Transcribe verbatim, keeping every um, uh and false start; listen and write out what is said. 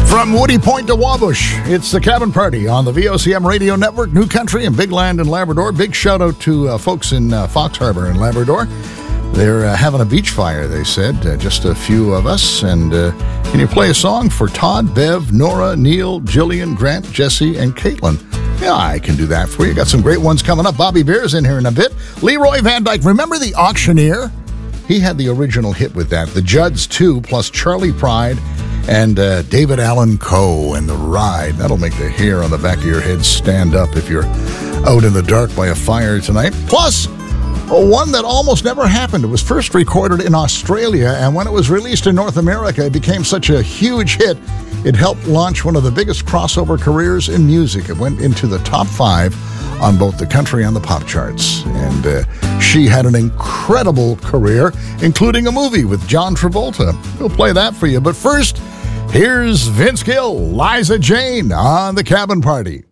From Woody Point to Wabush, it's the Cabin Party on the V O C M Radio Network, New Country and Big Land in Labrador. Big shout out to uh, folks in uh, Fox Harbor in Labrador. They're uh, having a beach fire, they said, uh, just a few of us. And uh, can you play a song for Todd, Bev, Nora, Neil, Jillian, Grant, Jesse, and Caitlin? Yeah, I can do that for you. Got some great ones coming up. Bobby Bear's in here in a bit. Leroy Van Dyke, remember The Auctioneer? He had the original hit with that. The Judds, too, plus Charlie Pride and uh, David Allan Coe and The Ride. That'll make the hair on the back of your head stand up if you're out in the dark by a fire tonight. Plus, one that almost never happened. It was first recorded in Australia, and when it was released in North America, it became such a huge hit, it helped launch one of the biggest crossover careers in music. It went into the top five on both the country and the pop charts. And uh, she had an incredible career, including a movie with John Travolta. We'll play that for you. But first, here's Vince Gill, Liza Jane on the Cabin Party.